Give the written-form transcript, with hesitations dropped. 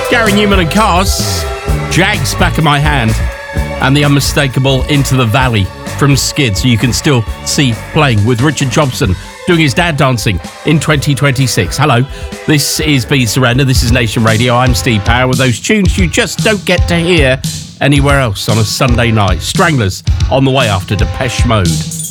Gary Newman and Cars, Jags Back of My Hand, and the unmistakable Into the Valley from Skid, so you can still see playing with Richard Jobson doing his dad dancing in 2026. Hello, this is Be Surrender, this is Nation Radio, I'm Steve Power with those tunes you just don't get to hear anywhere else on a Sunday night. Stranglers on the way after Depeche Mode.